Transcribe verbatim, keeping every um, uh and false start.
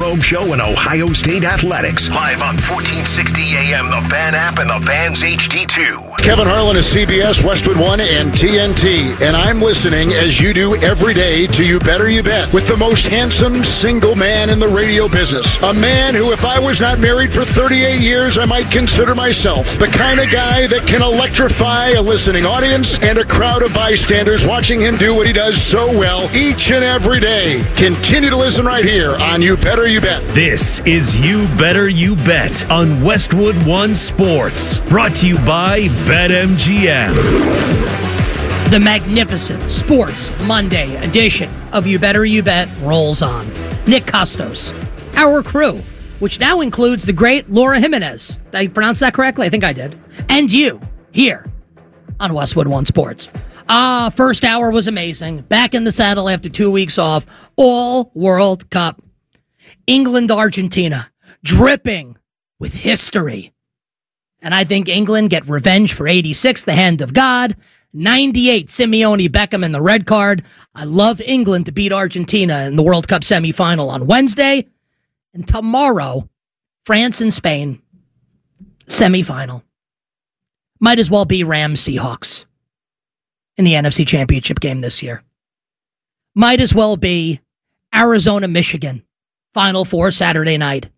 Robe Show and Ohio State Athletics. Live on fourteen sixty A M, the Fan app, and the Fans H D two. Kevin Harlan is C B S, Westwood One, and T N T. And I'm listening, as you do every day, to You Better You Bet, with the most handsome single man in the radio business. A man who, if I was not married for thirty-eight years, I might consider myself the kind of guy that can electrify a listening audience and a crowd of bystanders watching him do what he does so well each and every day. Continue to listen right here on You Better You Bet. This is You Better You Bet on Westwood One Sports. Brought to you by BetMGM. The magnificent Sports Monday edition of You Better You Bet rolls on. Nick Costos, our crew, which now includes the great Laura Jimenez. Did I pronounce that correctly? I think I did. And you, here on Westwood One Sports. Ah, first hour was amazing. Back in the saddle after two weeks off. All World Cup. England, Argentina, dripping with history. And I think England get revenge for eighty-six, the hand of God. ninety-eight, Simeone, Beckham, and the red card. I love England to beat Argentina in the World Cup semifinal on Wednesday. And tomorrow, France and Spain, semifinal. Might as well be Rams Seahawks in the N F C Championship game this year. Might as well be Arizona Michigan, Final Four Saturday night.